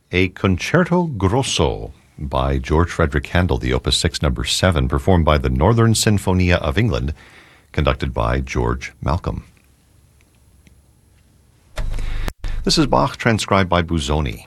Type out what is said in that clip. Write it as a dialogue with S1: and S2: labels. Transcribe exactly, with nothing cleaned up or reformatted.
S1: a Concerto Grosso by George Frederick Handel, the Opus six, number seven, performed by the Northern Sinfonia of England, conducted by George Malcolm. This is Bach transcribed by Busoni.